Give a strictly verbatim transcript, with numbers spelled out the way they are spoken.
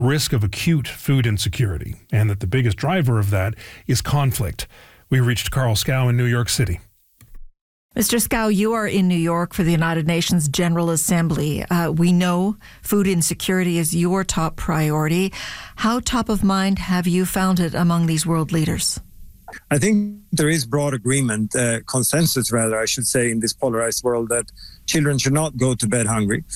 risk of acute food insecurity, and that the biggest driver of that is conflict. We reached Carl Scow in New York City. Mister Scow, you are in New York for the United Nations General Assembly. Uh, we know food insecurity is your top priority. How top of mind have you found it among these world leaders? I think there is broad agreement, uh, consensus rather, I should say, in this polarized world that children should not go to bed hungry.